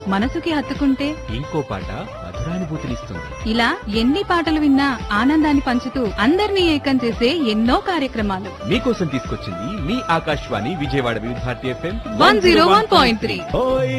మనసుకి హత్తుకుంటే ఇంకో పాట మధురానుభూతినిస్తుంది. ఇలా ఎన్ని పాటలు విన్నా ఆనందాన్ని పంచుతూ అందరినీ ఏకం చేసే ఎన్నో కార్యక్రమాలు మీకోసం తీసుకొచ్చింది మీ ఆకాశవాణి విజయవాడ వివిధ భారతి FM 101.3.